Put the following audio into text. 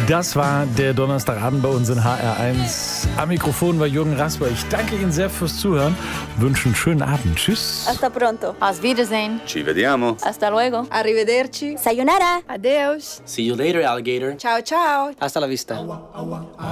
Das war der Donnerstagabend bei uns in HR1. Am Mikrofon war Jürgen Rasper. Ich danke Ihnen sehr fürs Zuhören. Wünsche einen schönen Abend. Tschüss. Hasta pronto. Auf Wiedersehen. Ci vediamo. Hasta luego. Arrivederci. Sayonara. Adeus. See you later, alligator. Ciao ciao. Hasta la vista.